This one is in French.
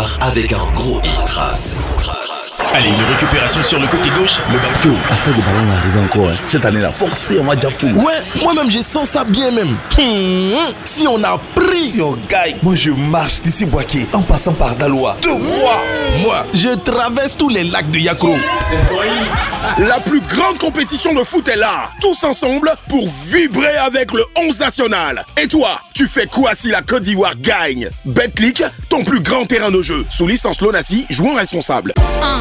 d'Ivoire avec un gros hit-trace. Allez, une récupération sur le côté gauche, le ballon. Afin de ballon arriver encore, cette année-là, forcément, on va déjà fou. Ouais, moi-même, je sens ça bien même. Si on a pris, Si on gagne, moi je marche d'ici Boaké en passant par Daloa. 2 mois. moi, je traverse tous les lacs de Yakro. La plus grande compétition de foot est là. Tous ensemble pour vibrer avec le 11 national. Et toi, tu fais quoi si la Côte d'Ivoire gagne? Betclic, ton plus grand terrain de jeu. Sous licence Lonassi, jouant responsable.